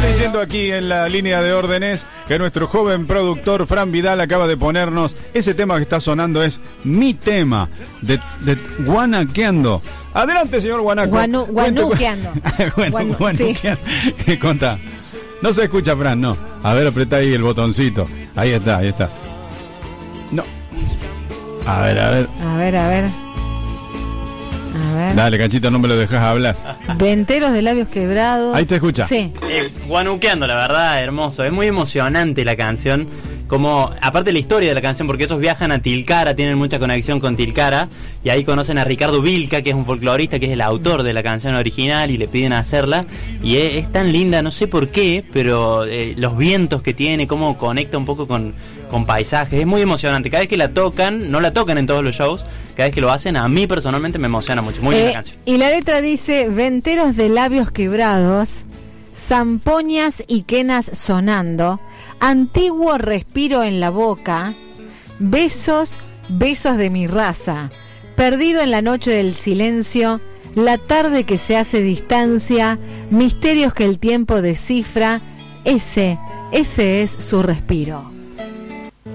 Diciendo aquí en la línea de órdenes que nuestro joven productor Fran Vidal acaba de ponernos ese tema que está sonando, es mi tema de Guanaqueando. Adelante, señor Guanaco. Guanuqueando. Guanuqueando. Sí. Contá. No se escucha, Fran, no. A ver, apretá ahí el botoncito. Ahí está. No. A ver. Dale, Cachito, no me lo dejas hablar. Venteros de labios quebrados. Ahí te escucha. Sí. Guanuqueando, la verdad, hermoso. Es muy emocionante la canción. Como, aparte de la historia de la canción, porque ellos viajan a Tilcara, tienen mucha conexión con Tilcara, y ahí conocen a Ricardo Vilca, que es un folclorista, que es el autor de la canción original, y le piden hacerla, y es tan linda, no sé por qué, pero los vientos que tiene, cómo conecta un poco con paisajes, es muy emocionante. Cada vez que la tocan, no la tocan en todos los shows, cada vez que lo hacen, a mí personalmente me emociona mucho, muy linda canción. Y la letra dice: venteros de labios quebrados, zampoñas y quenas sonando, antiguo respiro en la boca, besos de mi raza, perdido en la noche del silencio, la tarde que se hace distancia, misterios que el tiempo descifra, ese es su respiro.